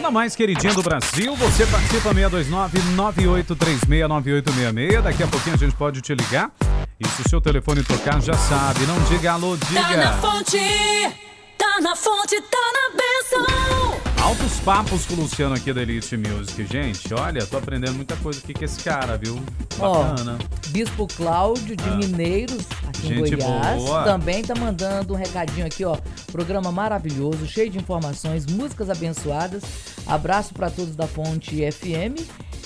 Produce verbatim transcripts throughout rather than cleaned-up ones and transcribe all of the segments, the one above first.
Ela mais queridinha do Brasil, você participa seis dois nove, nove oito três seis, nove oito seis seis. Daqui a pouquinho a gente pode te ligar. E se o seu telefone tocar, já sabe. Não diga alô, diga. Tá na fonte, tá na fonte, tá na benção. Altos papos com o Luciano aqui da Elite Music. Gente, olha, tô aprendendo muita coisa aqui com esse cara, viu? Bacana. Ó, Bispo Cláudio de ah. Mineiros, aqui Gente em Goiás, boa. também tá mandando um recadinho aqui, ó. Programa maravilhoso, cheio de informações, músicas abençoadas. Abraço pra todos da Fonte F M.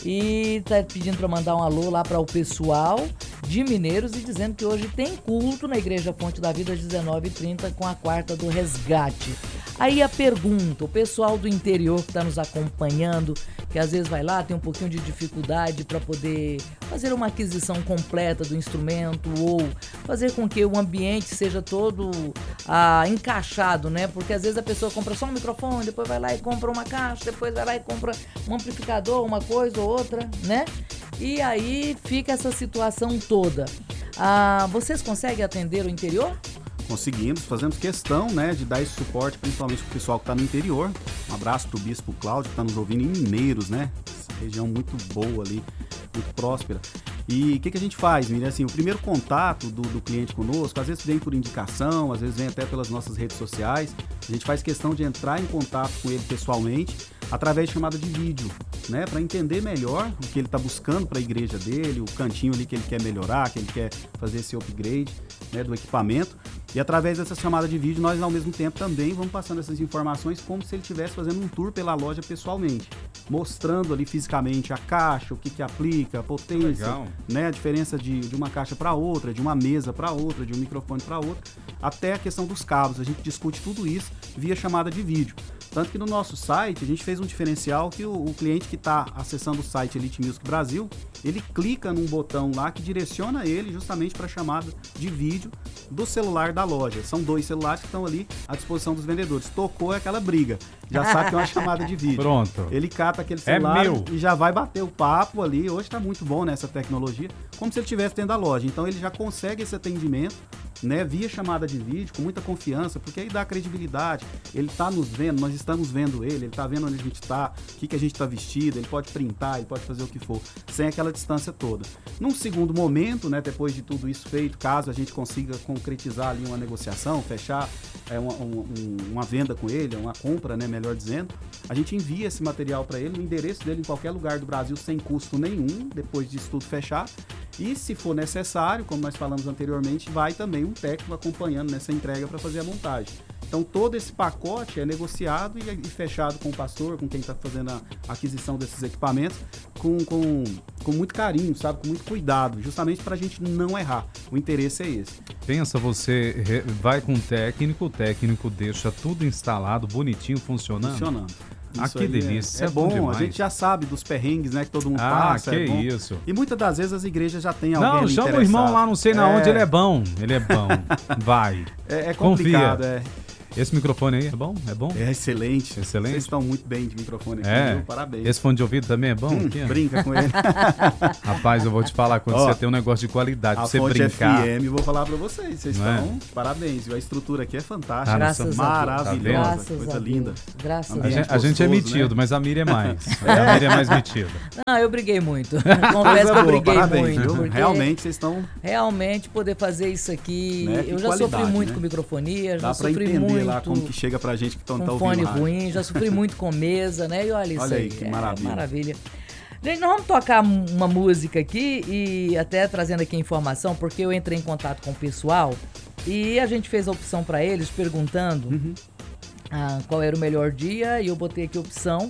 E tá pedindo pra mandar um alô lá para o pessoal de Mineiros e dizendo que hoje tem culto na Igreja Fonte da Vida às dezenove e trinta com a quarta do resgate. Aí a pergunta, o pessoal do interior que está nos acompanhando, que às vezes vai lá, tem um pouquinho de dificuldade para poder fazer uma aquisição completa do instrumento ou fazer com que o ambiente seja todo ah, encaixado, né? Porque às vezes a pessoa compra só um microfone, depois vai lá e compra uma caixa, depois vai lá e compra um amplificador, uma coisa ou outra, né? E aí fica essa situação toda. Ah, vocês conseguem atender o interior? Conseguimos, fazemos questão, né, de dar esse suporte, principalmente para o pessoal que está no interior. Um abraço para o Bispo Cláudio, que está nos ouvindo em Mineiros, né? Essa região muito boa ali, muito próspera. E o que, que a gente faz, Miriam? Assim, o primeiro contato do, do cliente conosco, às vezes vem por indicação, às vezes vem até pelas nossas redes sociais. A gente faz questão de entrar em contato com ele pessoalmente, através de chamada de vídeo, né, para entender melhor o que ele está buscando para a igreja dele, o cantinho ali que ele quer melhorar, que ele quer fazer esse upgrade, né, do equipamento. E através dessa chamada de vídeo, nós ao mesmo tempo também vamos passando essas informações como se ele estivesse fazendo um tour pela loja pessoalmente, mostrando ali fisicamente a caixa, o que que aplica, a potência, né, a diferença de, de uma caixa para outra, de uma mesa para outra, de um microfone para outra, até a questão dos cabos. A gente discute tudo isso via chamada de vídeo. Tanto que no nosso site a gente fez um diferencial que o, o cliente que está acessando o site Elite Music Brasil, ele clica num botão lá que direciona ele justamente para a chamada de vídeo do celular da loja. São dois celulares que estão ali à disposição dos vendedores. Tocou é aquela briga, já sabe que é uma chamada de vídeo. Pronto. Ele cata aquele celular é meu. E já vai bater o papo ali. Hoje está muito bom nessa tecnologia, como se ele estivesse dentro da loja. Então ele já consegue esse atendimento, né, via chamada de vídeo, com muita confiança, porque aí dá credibilidade. Ele está nos vendo, nós estamos vendo ele, ele está vendo onde a gente está, o que, que a gente está vestido, ele pode printar, ele pode fazer o que for, sem aquela distância toda. Num segundo momento, né, depois de tudo isso feito, caso a gente consiga concretizar ali uma negociação, fechar é, uma, um, uma venda com ele, uma compra, né, melhor dizendo, a gente envia esse material para ele, no endereço dele em qualquer lugar do Brasil, sem custo nenhum, depois disso tudo fechar. E se for necessário, como nós falamos anteriormente, vai também um técnico acompanhando nessa entrega para fazer a montagem. Então todo esse pacote é negociado e, e fechado com o pastor, com quem está fazendo a aquisição desses equipamentos, com, com, com muito carinho, sabe? Com muito cuidado, justamente para a gente não errar. O interesse é esse. Pensa, você vai com o técnico, o técnico deixa tudo instalado, bonitinho, funcionando. Funcionando. Ah, que delícia. É, é bom, bom a gente já sabe dos perrengues, né, que todo mundo ah, passa. que é bom. isso. E muitas das vezes as igrejas já têm alguém Não, chama o irmão lá, não sei na é... onde, ele é bom. Ele é bom. Vai. É, é complicado, confia. é. Esse microfone aí é bom? É bom? É excelente. Excelente. Vocês estão muito bem de microfone aqui, é. viu? Parabéns. Esse fone de ouvido também é bom? Hum, aqui, brinca com ele. Rapaz, eu vou te falar, quando Ó, você tem um negócio de qualidade, a você Fonte brincar... F M, vou falar pra vocês, vocês não estão... É? Parabéns, a estrutura aqui é fantástica. Graças maravilhosa, a Deus. coisa Graças linda. Graças a, gente, a gente é metido, né? Mas a Miriam é mais. A Miriam é mais metida. Não, eu briguei muito. Confesso que eu briguei parabéns, muito. Viu? Realmente vocês estão... Realmente poder fazer isso aqui... Né? Eu já sofri muito né? com microfonia, Dá já pra sofri entender muito... lá como que chega pra gente que estão tá ouvindo fone lá. ruim, já sofri muito com mesa, né? E olha isso olha aí. aí, que é, maravilha. maravilha. Gente, nós vamos tocar uma música aqui e até trazendo aqui informação, porque eu entrei em contato com o pessoal e a gente fez a opção para eles perguntando uhum. ah, qual era o melhor dia e eu botei aqui a opção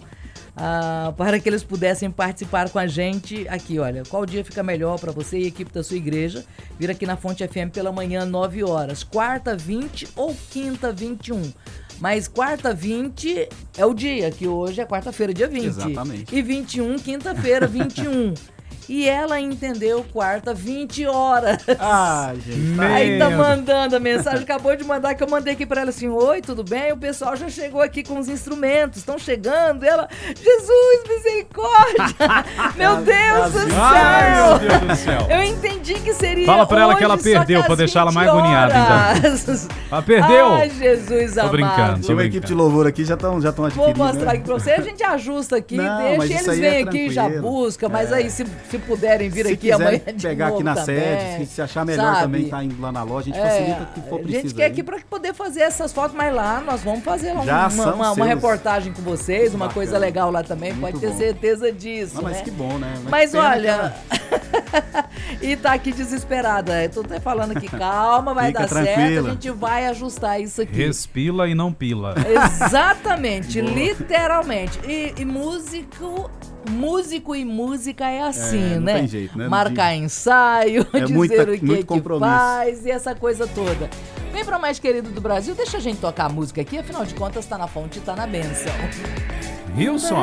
ah, para que eles pudessem participar com a gente aqui, olha, qual dia fica melhor para você e a equipe da sua igreja vir aqui na Fonte F M pela manhã, nove horas, quarta, vinte ou quinta, vinte e um. Mas quarta, vinte é o dia, que hoje é quarta-feira, dia vinte. Exatamente. E vinte e um, quinta-feira, vinte e um. E ela entendeu quarta, vinte horas. Ah, gente. Tá. Aí tá Meu mandando a mensagem, acabou de mandar, que eu mandei aqui pra ela assim, oi, tudo bem? O pessoal já chegou aqui com os instrumentos, estão chegando. E ela, Jesus, misericórdia! Meu Deus do céu! Ai, meu Deus do céu. Eu entendi que seria Fala pra ela hoje, que ela só perdeu, às pra deixar ela mais vinte agoniada, horas. Ela perdeu? Ai, Jesus Tô amado. brincando, tô Tinha uma brincando. equipe de louvor aqui, já estão já tão Vou adquirindo. mostrar né? aqui pra você, a gente ajusta aqui, Não, mas deixa, isso eles aí é vêm aqui e já tranquilo. busca, mas É. aí se, se puderem vir Se aqui amanhã quiser de pegar novo aqui na também, sede, se achar melhor sabe? também tá indo lá na loja, a gente É, facilita o que for a preciso. gente quer aí. aqui pra poder fazer essas fotos, mas lá nós vamos fazer lá Já uma, são uma, uma seus. reportagem com vocês, uma Bacana. coisa legal lá também, Muito pode ter bom. certeza disso, Não, mas né? que bom, né? Mas que pena olha, que e tá aqui desesperada. Eu tô até falando aqui, calma, vai Fica dar certo, tranquila. a gente vai ajustar isso aqui. Respila e não pila. Exatamente, literalmente. E, e músico, músico e música é assim, É, não né? tem jeito, né? Marcar ensaio, É dizer muita- o que, muito que compromisso. faz e essa coisa toda. Vem pra Mais Querido do Brasil, deixa a gente tocar a música aqui, afinal de contas tá na fonte e tá na benção. Wilson.